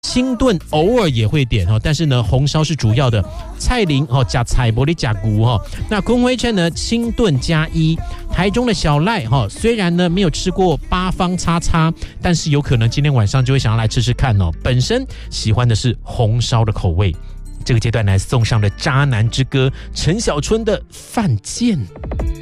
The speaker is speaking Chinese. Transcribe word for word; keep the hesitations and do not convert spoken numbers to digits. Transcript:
清炖偶尔也会点哈，但是呢，红烧是主要的。蔡林哦，加菜玻璃加菇哈。那坤辉称呢，清炖加一。台中的小赖哈，虽然呢没有吃过八方叉叉，但是有可能今天晚上就会想要来吃吃看哦。本身喜欢的是红烧的口味。这个阶段来送上了渣男之歌陈小春的犯贱。